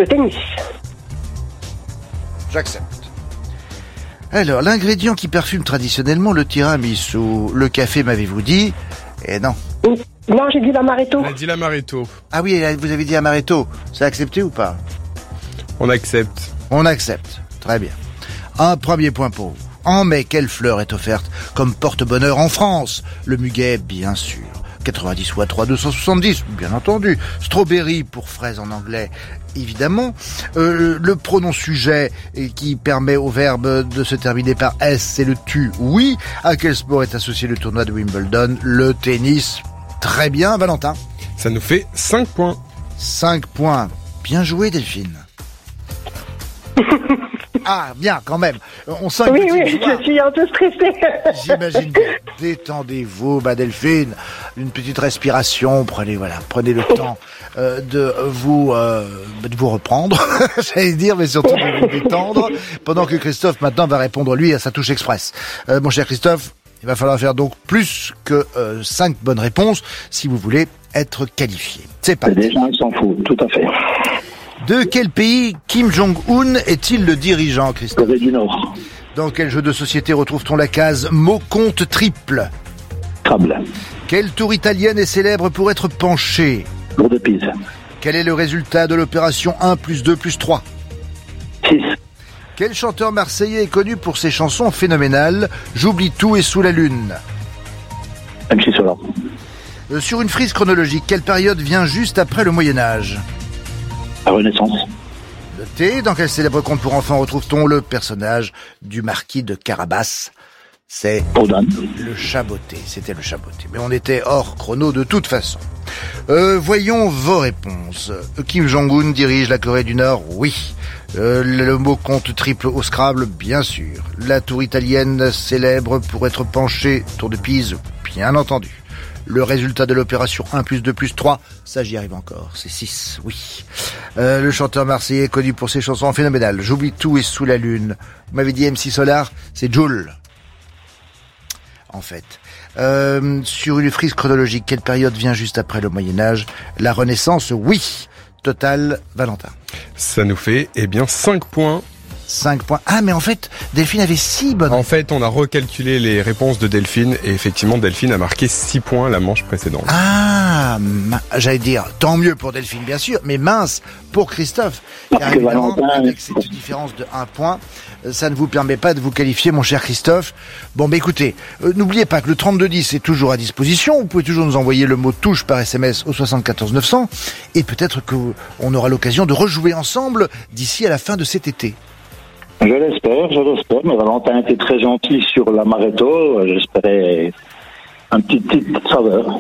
Le tennis. J'accepte. Alors, l'ingrédient qui parfume traditionnellement le tiramisu, le café, m'avez-vous dit? Eh non. Non, j'ai dit l'amaretto. On a dit l'amaretto. Ah oui, vous avez dit amaretto. C'est accepté ou pas? On accepte. On accepte. Très bien. Un premier point pour vous. En mai, quelle fleur est offerte comme porte-bonheur en France? Le muguet, bien sûr. 90 ou à 3, 270, bien entendu. Strawberry pour fraise en anglais, évidemment. Le pronom sujet qui permet au verbe de se terminer par S, c'est le tu, oui. À quel sport est associé le tournoi de Wimbledon? Le tennis. Très bien, Valentin. Ça nous fait 5 points. 5 points. Bien joué, Delphine. Ah, bien, quand même. On sent une Oui, petite joie. je suis un peu stressée. J'imagine bien. Détendez-vous, Delphine. Une petite respiration. Prenez le temps de vous reprendre, j'allais dire, mais surtout de vous détendre. Pendant que Christophe maintenant va répondre lui à sa touche express. Mon cher Christophe, il va falloir faire donc plus que 5 bonnes réponses si vous voulez être qualifié. C'est parti. Déjà, il s'en fout, tout à fait. De quel pays Kim Jong-un est-il le dirigeant, Christophe? Corée du Nord. Dans quel jeu de société retrouve-t-on la case mot compte triple? Crable. Quelle tour italienne est célèbre pour être penchée? Lourd de Pise. Quel est le résultat de l'opération 1 plus 2 plus 3? 6. Quel chanteur marseillais est connu pour ses chansons phénoménales J'oublie tout et Sous la lune? MC Solar. Sur une frise chronologique, quelle période vient juste après le Moyen-Âge? La Renaissance. Noté, dans quel célèbre conte pour enfants retrouve-t-on le personnage du marquis de Carabas? C'est Rodin. le Chaboté, c'était le Chaboté. Mais on était hors chrono de toute façon. Voyons vos réponses. Kim Jong-un dirige la Corée du Nord? Oui. Le mot compte triple au Scrabble? Bien sûr. La tour italienne célèbre pour être penchée, tour de Pise? Bien entendu. Le résultat de l'opération 1 plus 2 plus 3, ça j'y arrive encore, c'est 6, oui. Le chanteur marseillais connu pour ses chansons phénoménales, J'oublie tout et Sous la lune. Vous m'avez dit MC Solar, c'est Joule. En fait. Sur une frise chronologique, quelle période vient juste après le Moyen-Âge? La Renaissance, oui. Total, Valentin. Ça nous fait, 5 points. 5 points. Ah, mais en fait, Delphine avait 6 bonnes. En fait, on a recalculé les réponses de Delphine et effectivement, Delphine a marqué 6 points la manche précédente. Ah, j'allais dire, tant mieux pour Delphine, bien sûr, mais mince pour Christophe. Car évidemment, avec cette différence de 1 point, ça ne vous permet pas de vous qualifier, mon cher Christophe. Bon, écoutez, n'oubliez pas que le 3210 est toujours à disposition. Vous pouvez toujours nous envoyer le mot touche par SMS au 74 900 et peut-être qu'on aura l'occasion de rejouer ensemble d'ici à la fin de cet été. Je l'espère, mais Valentin était très gentil sur l'amaretto, j'espérais un petit saveur.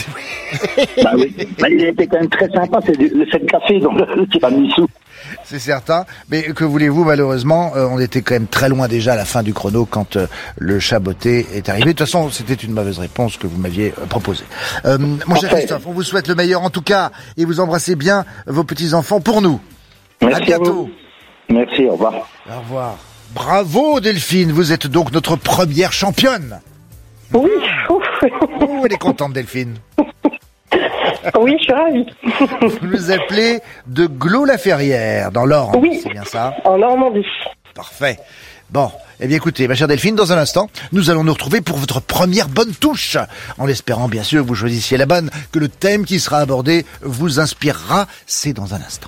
Bah oui, il était quand même très sympa, c'est le café dans le tiramisu. C'est certain, mais que voulez-vous, malheureusement, on était quand même très loin déjà à la fin du chrono quand le Chaboté est arrivé. De toute façon, c'était une mauvaise réponse que vous m'aviez proposée. Mon cher Christophe, on vous souhaite le meilleur en tout cas, et vous embrassez bien vos petits-enfants pour nous. Merci à bientôt. Merci, au revoir. Au revoir. Bravo Delphine, vous êtes donc notre première championne. Oui. Oh, elle est contente Delphine. Oui, je suis ravie. Vous nous appelez de Glos-la-Ferrière, dans l'Orne, Oui. c'est bien ça? En Normandie. Parfait. Bon, eh bien écoutez, ma chère Delphine, dans un instant, nous allons nous retrouver pour votre première bonne touche. En espérant bien sûr que vous choisissiez la bonne, que le thème qui sera abordé vous inspirera. C'est dans un instant.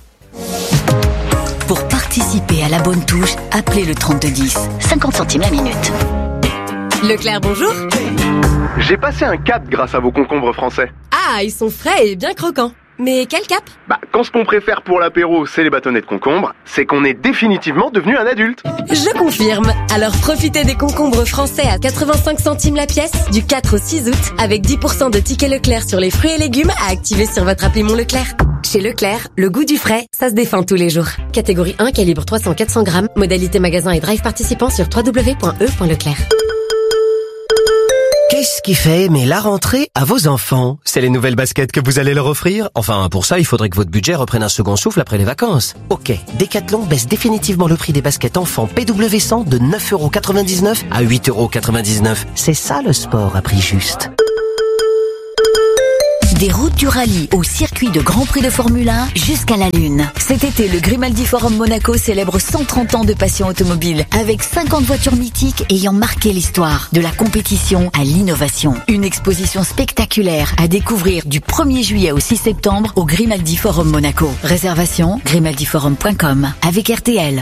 Pour participer à la bonne touche, appelez le 3210. 50 centimes la minute. Leclerc, bonjour. J'ai passé un cap grâce à vos concombres français. Ah, ils sont frais et bien croquants. Mais quel cap? Quand ce qu'on préfère pour l'apéro, c'est les bâtonnets de concombre, c'est qu'on est définitivement devenu un adulte. Je confirme. Alors profitez des concombres français à 85 centimes la pièce du 4 au 6 août avec 10% de tickets Leclerc sur les fruits et légumes à activer sur votre appli Mon Leclerc. Chez Leclerc, le goût du frais, ça se défend tous les jours. Catégorie 1, calibre 300-400 grammes. Modalité magasin et drive participant sur www.e.leclerc. Qu'est-ce qui fait aimer la rentrée à vos enfants? C'est les nouvelles baskets que vous allez leur offrir? Enfin, pour ça, il faudrait que votre budget reprenne un second souffle après les vacances. Ok, Decathlon baisse définitivement le prix des baskets enfants PW100 de 9,99€ à 8,99€. C'est ça le sport à prix juste. Des routes du rallye au circuit de Grand Prix de Formule 1 jusqu'à la Lune. Cet été, le Grimaldi Forum Monaco célèbre 130 ans de passion automobile avec 50 voitures mythiques ayant marqué l'histoire de la compétition à l'innovation. Une exposition spectaculaire à découvrir du 1er juillet au 6 septembre au Grimaldi Forum Monaco. Réservation grimaldiforum.com avec RTL.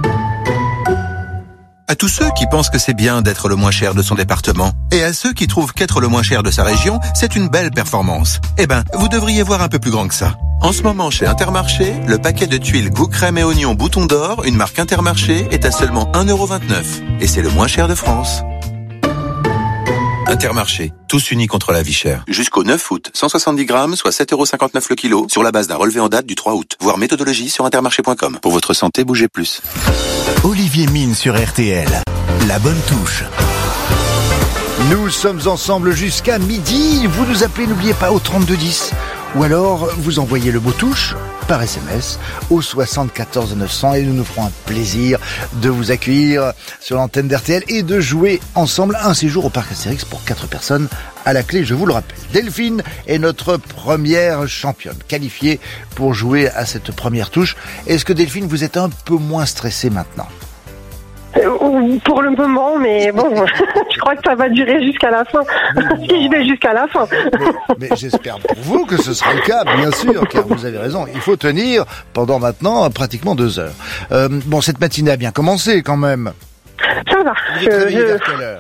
À tous ceux qui pensent que c'est bien d'être le moins cher de son département, et à ceux qui trouvent qu'être le moins cher de sa région, c'est une belle performance. Eh ben, vous devriez voir un peu plus grand que ça. En ce moment, chez Intermarché, le paquet de tuiles goût crème et oignon bouton d'or, une marque Intermarché, est à seulement 1,29€. Et c'est le moins cher de France. Intermarché, tous unis contre la vie chère. Jusqu'au 9 août, 170 grammes, soit 7,59€ le kilo, sur la base d'un relevé en date du 3 août. Voir méthodologie sur intermarché.com. Pour votre santé, bougez plus. Olivier Mine sur RTL. La bonne touche. Nous sommes ensemble jusqu'à midi. Vous nous appelez, n'oubliez pas, au 3210. Ou alors, vous envoyez le mot touche par SMS au 74 900 et nous nous ferons un plaisir de vous accueillir sur l'antenne d'RTL et de jouer ensemble un séjour au parc Astérix pour 4 personnes à la clé, je vous le rappelle. Delphine est notre première championne, qualifiée pour jouer à cette première touche. Est-ce que Delphine, vous êtes un peu moins stressée maintenant ? Pour le moment, mais bon, je crois que ça va durer jusqu'à la fin. Si je vais jusqu'à la fin. Mais j'espère pour vous que ce sera le cas, bien sûr, car vous avez raison. Il faut tenir pendant maintenant pratiquement 2 heures. Bon, cette matinée a bien commencé quand même. Ça va. Vous êtes réveillé vers quelle heure ?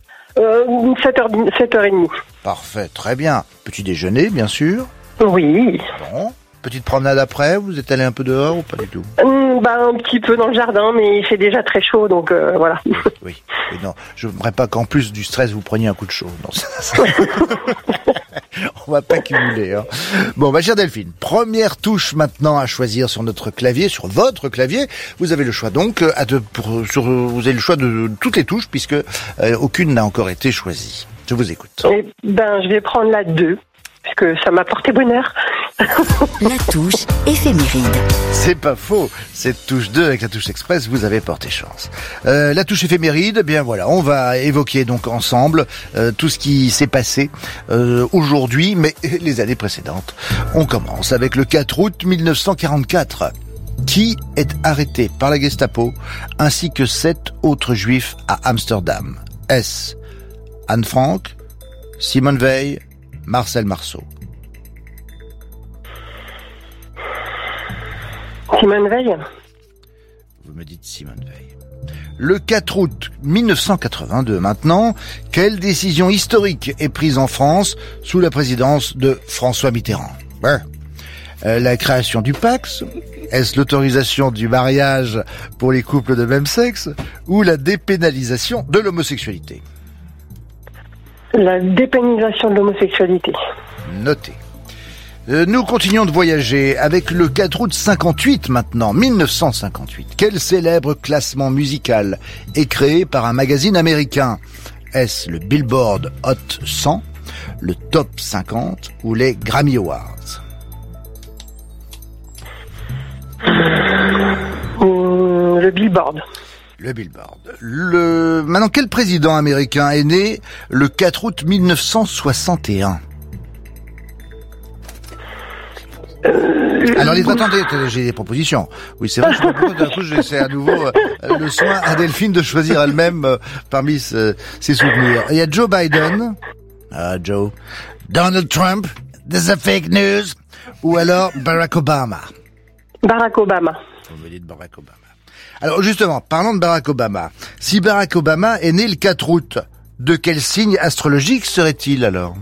7h30. Parfait, très bien. Petit déjeuner, bien sûr. Oui. Bon. Petite promenade après, vous êtes allé un peu dehors ou pas du tout ? Un petit peu dans le jardin, mais il fait déjà très chaud, donc voilà. Oui. Et non, je n'aimerais pas qu'en plus du stress, vous preniez un coup de chaud. Non, on va pas cumuler. Hein. Bon, chère Delphine, première touche maintenant à choisir sur notre clavier, sur votre clavier. Vous avez le choix donc, vous avez le choix de toutes les touches, puisque aucune n'a encore été choisie. Je vous écoute. Je vais prendre la 2. Puisque ça m'a porté bonheur. La touche éphéméride. C'est pas faux. Cette touche 2 avec la touche express, vous avez porté chance. La touche éphéméride, bien voilà, on va évoquer donc ensemble tout ce qui s'est passé aujourd'hui, mais les années précédentes. On commence avec le 4 août 1944. Qui est arrêté par la Gestapo, ainsi que 7 autres juifs à Amsterdam. Est-ce Anne Frank, Simone Veil, Marcel Marceau? Simone Veil. Vous me dites Simone Veil. Le 4 août 1982 maintenant, quelle décision historique est prise en France sous la présidence de François Mitterrand? La création du Pacs? Est-ce l'autorisation du mariage pour les couples de même sexe? Ou la dépénalisation de l'homosexualité? La dépénalisation de l'homosexualité. Noté. Nous continuons de voyager avec le 4 août 58 maintenant, 1958. Quel célèbre classement musical est créé par un magazine américain? Est-ce le Billboard Hot 100, le Top 50 ou les Grammy Awards? Le Billboard. Le Billboard. Maintenant, quel président américain est né le 4 août 1961? Alors, attendez, j'ai des propositions. Oui, c'est vrai, je sais pas pourquoi d'un coup, j'essaie à nouveau le soin à Delphine de choisir elle-même parmi ses souvenirs. Il y a Joe Biden. Joe. Donald Trump. There's a fake news. Ou alors Barack Obama. Barack Obama. Vous me dites Barack Obama. Alors justement, parlons de Barack Obama. Si Barack Obama est né le 4 août, de quel signe astrologique serait-il alors?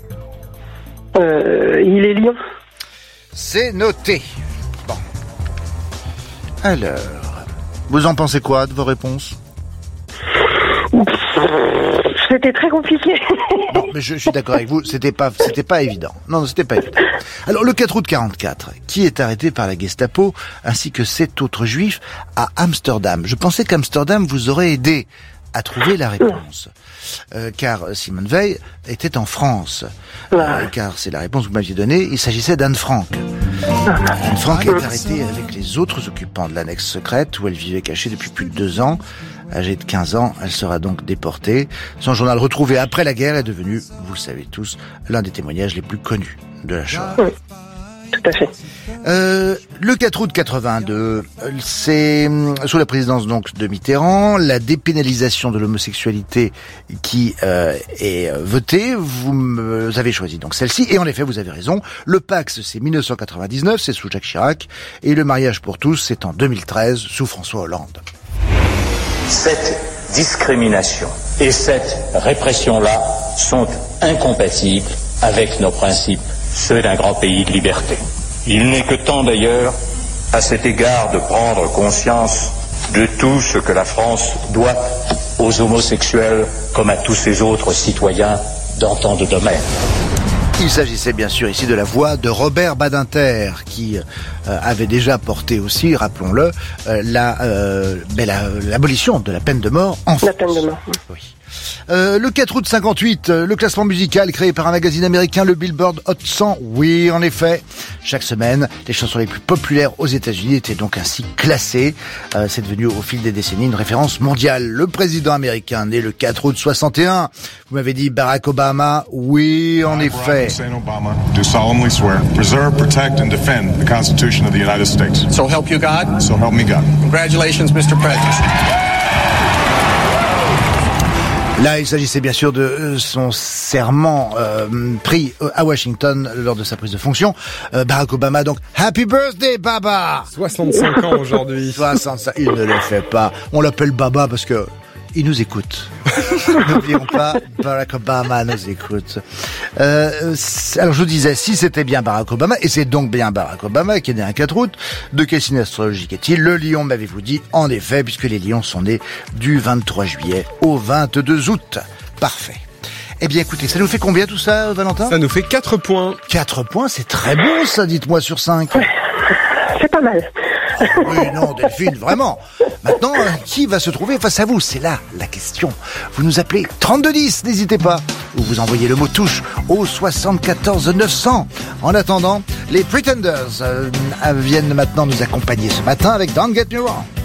Il est lion. C'est noté. Bon. Alors, vous en pensez quoi de vos réponses? C'était très compliqué. Non, mais je suis d'accord avec vous, c'était pas évident. Non, c'était pas évident. Alors, le 4 août 44, qui est arrêté par la Gestapo, ainsi que 7 autres juifs à Amsterdam? Je pensais qu'Amsterdam vous aurait aidé à trouver la réponse. Car Simone Veil était en France. Car c'est la réponse que vous m'aviez donnée, il s'agissait d'Anne Frank. Anne Frank est arrêtée avec les autres occupants de l'annexe secrète où elle vivait cachée depuis plus de 2 ans. Âgée de 15 ans, elle sera donc déportée. Son journal retrouvé après la guerre est devenu, vous le savez tous, l'un des témoignages les plus connus de la Shoah. Oui, tout à fait. Le 4 août 82, c'est sous la présidence donc de Mitterrand, la dépénalisation de l'homosexualité qui est votée. Vous avez choisi donc celle-ci, et en effet, vous avez raison. Le Pax, c'est 1999, c'est sous Jacques Chirac, et le mariage pour tous, c'est en 2013, sous François Hollande. Cette discrimination et cette répression-là sont incompatibles avec nos principes, ceux d'un grand pays de liberté. Il n'est que temps d'ailleurs, à cet égard, de prendre conscience de tout ce que la France doit aux homosexuels comme à tous ses autres citoyens dans tant de domaines. Il s'agissait bien sûr ici de la voix de Robert Badinter, qui avait déjà porté aussi, rappelons-le, l'abolition de la peine de mort en France. La peine de mort. Oui. Le 4 août 58, le classement musical créé par un magazine américain, le Billboard Hot 100. Oui, en effet, chaque semaine, les chansons les plus populaires aux États-Unis étaient donc ainsi classées. C'est devenu au fil des décennies une référence mondiale. Le président américain né le 4 août 61, vous m'avez dit Barack Obama. Oui, en effet. Obama do solemnly swear, preserve, protect and defend the Constitution of the United States. So help you God. So help me God. Congratulations, Mr. President. Là, il s'agissait bien sûr de son serment pris à Washington lors de sa prise de fonction. Barack Obama, donc, Happy Birthday, Baba! 65 ans aujourd'hui. 65, il ne le fait pas. On l'appelle Baba parce que il nous écoute. N'oublions pas, Barack Obama nous écoute. Alors je vous disais, si c'était bien Barack Obama, et c'est donc bien Barack Obama qui est né un 4 août, de quel signe astrologique est-il? Le lion, m'avez-vous dit, en effet, puisque les lions sont nés du 23 juillet au 22 août. Parfait. Eh bien écoutez, ça nous fait combien tout ça, Valentin? Ça nous fait 4 points. 4 points, c'est très bon ça, dites-moi, sur 5. C'est pas mal. Oui, non, Delphine, vraiment. Maintenant, qui va se trouver face à vous? C'est là la question. Vous nous appelez 3210, n'hésitez pas. Ou vous envoyez le mot touche au 74 900. En attendant, les Pretenders viennent maintenant nous accompagner ce matin avec Don't Get Me Wrong.